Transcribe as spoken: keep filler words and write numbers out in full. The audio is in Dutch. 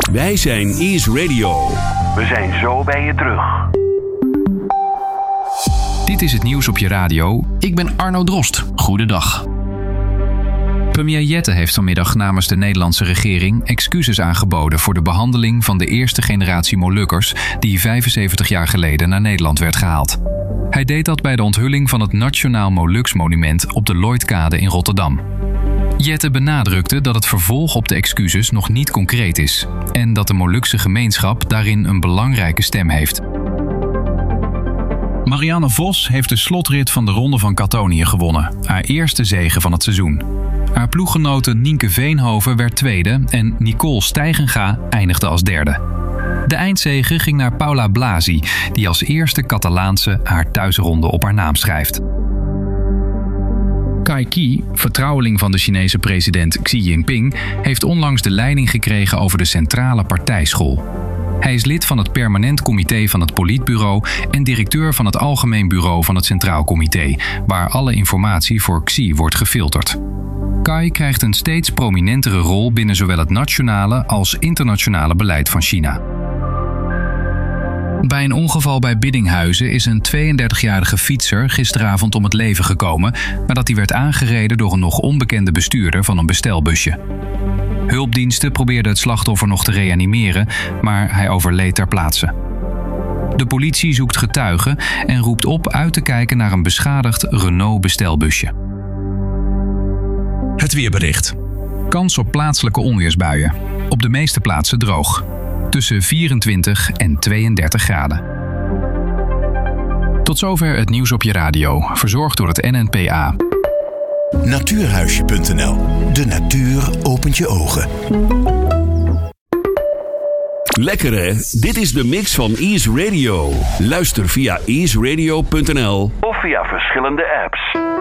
Wij zijn Ease Radio. We zijn zo bij je terug. Dit is het nieuws op je radio. Ik ben Arno Drost. Goedendag. Premier Jette heeft vanmiddag namens de Nederlandse regering excuses aangeboden voor de behandeling van de eerste generatie Molukkers die vijfenzeventig jaar geleden naar Nederland werd gehaald. Hij deed dat bij de onthulling van het Nationaal Moluksmonument op de Lloydkade in Rotterdam. Jette benadrukte dat het vervolg op de excuses nog niet concreet is en dat de Molukse gemeenschap daarin een belangrijke stem heeft. Marianne Vos heeft de slotrit van de Ronde van Kattonië gewonnen, haar eerste zege van het seizoen. Haar ploeggenote Nienke Veenhoven werd tweede en Nicole Steigenga eindigde als derde. De eindzege ging naar Paula Blasi, die als eerste Catalaanse haar thuisronde op haar naam schrijft. Kai Ky, vertrouweling van de Chinese president Xi Jinping, heeft onlangs de leiding gekregen over de Centrale Partijschool. Hij is lid van het Permanent Comité van het Politbureau en directeur van het Algemeen Bureau van het Centraal Comité, waar alle informatie voor Xi wordt gefilterd. Kai krijgt een steeds prominentere rol binnen zowel het nationale als internationale beleid van China. Bij een ongeval bij Biddinghuizen is een tweeëndertigjarige fietser gisteravond om het leven gekomen nadat hij werd aangereden door een nog onbekende bestuurder van een bestelbusje. Hulpdiensten probeerden het slachtoffer nog te reanimeren, maar hij overleed ter plaatse. De politie zoekt getuigen en roept op uit te kijken naar een beschadigd Renault bestelbusje. Het weerbericht. Kans op plaatselijke onweersbuien. Op de meeste plaatsen droog. Tussen vierentwintig en tweeëndertig graden. Tot zover het nieuws op je radio, verzorgd door het N N P A. Natuurhuisje punt n l. De natuur opent je ogen. Lekker hè? Dit is de mix van Ease Radio. Luister via ease radio punt n l Of via verschillende apps.